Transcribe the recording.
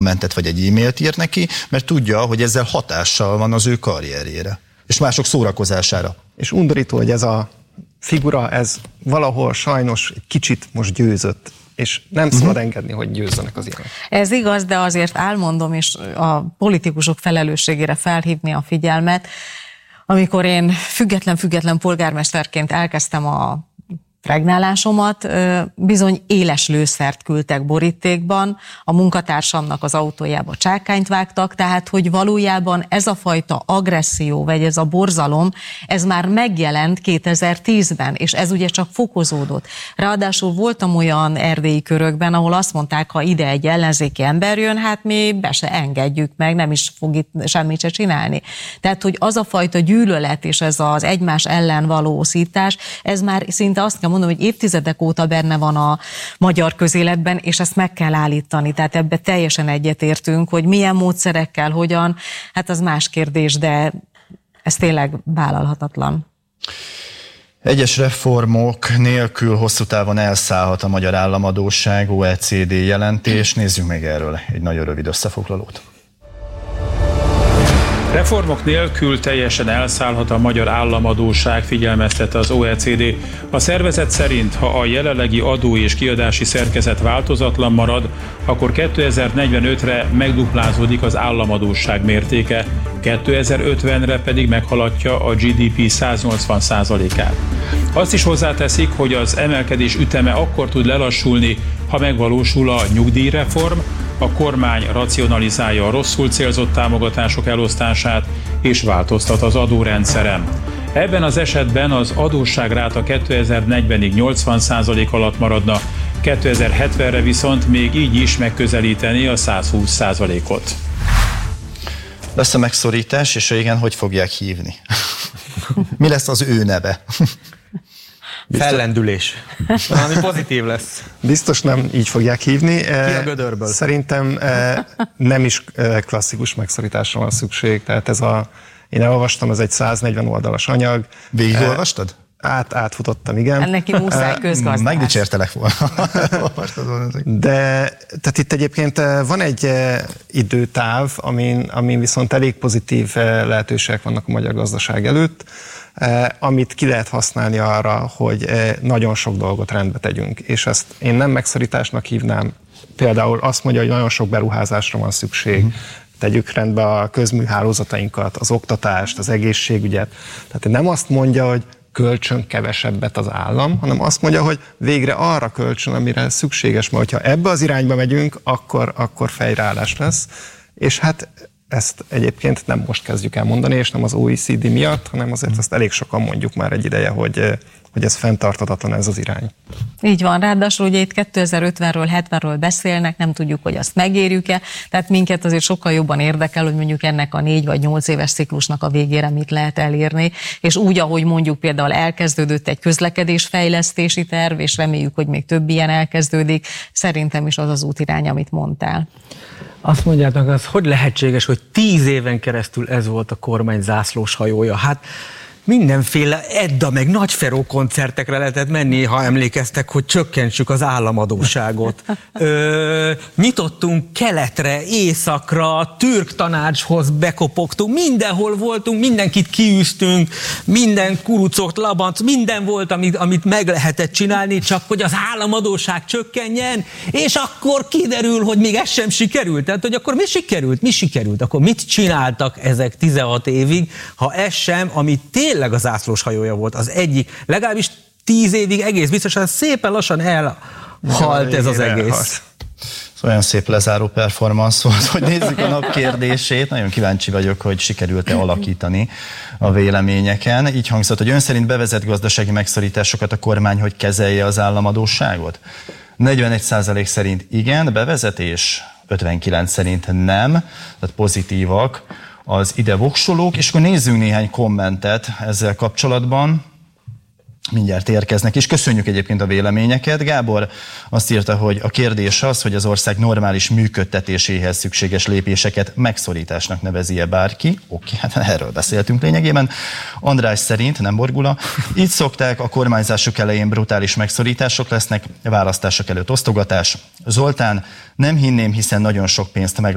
kommentet vagy egy e-mailt ír neki, mert tudja, hogy ezzel hatással van az ő karrierjére, és mások szórakozására. És undorító, hogy ez a figura, ez valahol sajnos egy kicsit most győzött, és nem szabad engedni, hogy győzzenek az ilyenek. Ez igaz, de azért elmondom, és a politikusok felelősségére felhívni a figyelmet. Amikor én független polgármesterként elkezdtem a regnálásomat, bizony éles lőszert küldtek borítékban, a munkatársamnak az autójába csákányt vágtak, tehát hogy valójában ez a fajta agresszió, vagy ez a borzalom, ez már megjelent 2010-ben, és ez ugye csak fokozódott. Ráadásul voltam olyan erdélyi körökben, ahol azt mondták, ha ide egy ellenzéki ember jön, hát mi be se engedjük meg, nem is fog itt semmit se csinálni. Tehát, hogy az a fajta gyűlölet és ez az egymás ellen való szítás, ez már szinte azt kell mondom, hogy évtizedek óta benne van a magyar közéletben, és ezt meg kell állítani. Tehát ebbe teljesen egyetértünk, hogy milyen módszerekkel, hogyan, hát az más kérdés, de ez tényleg vállalhatatlan. Egyes reformok nélkül hosszú távon elszállhat a magyar államadósság, OECD jelentés. Nézzünk meg erről egy nagyon rövid összefoglalót. Reformok nélkül teljesen elszállhat a magyar államadósság, figyelmeztet az OECD. A szervezet szerint, ha a jelenlegi adó és kiadási szerkezet változatlan marad, akkor 2045-re megduplázódik az államadósság mértéke, 2050-re pedig meghaladja a GDP 180%-át. Azt is hozzáteszik, hogy az emelkedés üteme akkor tud lelassulni, ha megvalósul a nyugdíjreform, a kormány racionalizálja a rosszul célzott támogatások elosztását és változtat az adórendszeren. Ebben az esetben az adósságráta 2040-ig 80% alatt maradna, 2070-re viszont még így is megközelíteni a 120%-ot. Lesz a megszorítás, és igen, hogy fogják hívni? Mi lesz az ő neve? Fellendülés. Valami pozitív lesz. Biztos nem így fogják hívni. Ki a gödörből? Szerintem nem is klasszikus megszorításra van szükség. Tehát én elolvastam, ez egy 140 oldalas anyag. Végigolvastad? Átfutottam, igen. Neki muszáj közgazdás. Megdicsértelek volna. De tehát itt egyébként van egy időtáv, amin viszont elég pozitív lehetőségek vannak a magyar gazdaság előtt, amit ki lehet használni arra, hogy nagyon sok dolgot rendbe tegyünk. És ezt én nem megszorításnak hívnám. Például azt mondja, hogy nagyon sok beruházásra van szükség. Tegyük rendbe a közműhálózatainkat, az oktatást, az egészségügyet. Tehát nem azt mondja, hogy költsön kevesebbet az állam, hanem azt mondja, hogy végre arra költsön, amire szükséges, mert ha ebbe az irányba megyünk, akkor fejreállás lesz. És hát ezt egyébként nem most kezdjük el mondani, és nem az OECD miatt, hanem azért ezt elég sokan mondjuk már egy ideje, hogy ez fenntarthatatlan ez az irány. Így van, ráadásul ugye itt 2050-ről, 70-ről beszélnek, nem tudjuk, hogy azt megérjük-e, tehát minket azért sokkal jobban érdekel, hogy mondjuk ennek a 4 vagy 8 éves ciklusnak a végére mit lehet elérni, és úgy, ahogy mondjuk például elkezdődött egy közlekedésfejlesztési terv, és reméljük, hogy még több ilyen elkezdődik, szerintem is az az útirány, amit mondtál. Azt mondjátok, az hogy lehetséges, hogy 10 éven keresztül ez volt a kormány zászlós hajója? Hát mindenféle Edda meg Nagyferó koncertekre lehetett menni, ha emlékeztek, hogy csökkentsük az államadósságot. Nyitottunk keletre, északra, türk tanácshoz bekopogtunk, mindenhol voltunk, mindenkit kiűztünk, minden kurucot, labanc, minden volt, amit meg lehetett csinálni, csak hogy az államadósság csökkenjen, és akkor kiderül, hogy még ez sem sikerült. Tehát, hogy akkor mi sikerült? Akkor mit csináltak ezek 16 évig, ha ez sem, ami tényleg a zászlós hajója volt, az egyik, legalábbis 10 évig egész biztosan szépen lassan elhalt ez az egész. Olyan szép lezáró performance volt, hogy nézzük a nap kérdését. Nagyon kíváncsi vagyok, hogy sikerült-e alakítani a véleményeken. Így hangzott, hogy ön szerint bevezet gazdasági megszorításokat a kormány, hogy kezelje az államadósságot? 41% szerint igen, bevezetés, 59 szerint nem, tehát pozitívak az ide voksolók, és akkor nézzünk néhány kommentet ezzel kapcsolatban. Mindjárt érkeznek, és köszönjük egyébként a véleményeket. Gábor azt írta, hogy a kérdés az, hogy az ország normális működtetéséhez szükséges lépéseket megszorításnak nevezi-e bárki. Oké, hát erről beszéltünk lényegében. András szerint, nem Borgula, így szokták, a kormányzások elején brutális megszorítások lesznek, választások előtt osztogatás. Zoltán, nem hinném, hiszen nagyon sok pénzt meg